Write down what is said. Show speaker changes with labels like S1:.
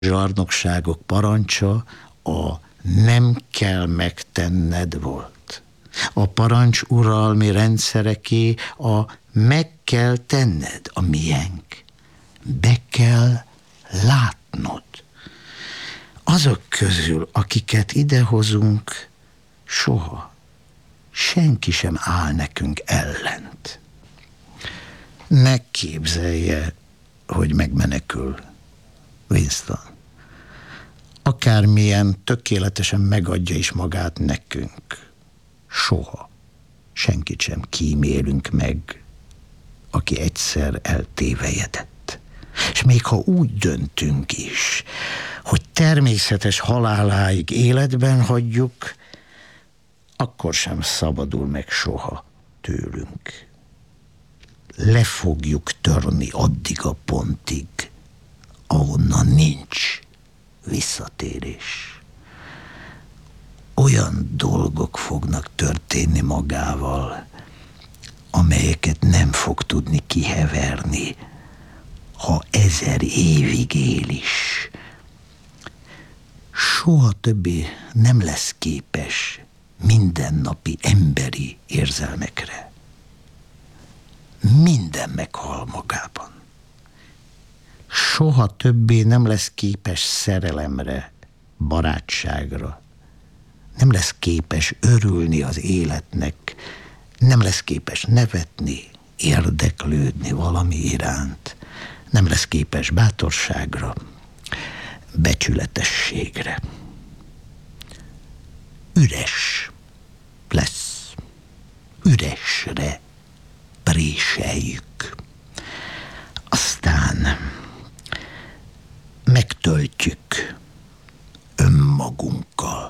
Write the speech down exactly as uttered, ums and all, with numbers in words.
S1: zsarnokságok parancsa a nem kell megtenned volt. A parancs uralmi rendszereké a meg kell tenned, a miénk. Be kell látnod. Azok közül, akiket idehozunk, soha senki sem áll nekünk ellent. Ne képzelje, hogy megmenekül, Winston. Akármilyen tökéletesen megadja is magát nekünk, soha senkit sem kímélünk meg, aki egyszer eltévejedett. És még ha úgy döntünk is, hogy természetes haláláig életben hagyjuk, akkor sem szabadul meg soha tőlünk. Le fogjuk törni addig a pontig, ahonnan nincs visszatérés. Olyan dolgok fognak történni magával, amelyeket nem fog tudni kiheverni, ha ezer évig él is. Soha többé nem lesz képes mindennapi emberi érzelmekre. Minden meghal magában. Soha többé nem lesz képes szerelemre, barátságra. Nem lesz képes örülni az életnek, nem lesz képes nevetni, érdeklődni valami iránt, nem lesz képes bátorságra, becsületességre. Üres lesz, üresre préseljük. Aztán megtöltjük önmagunkkal.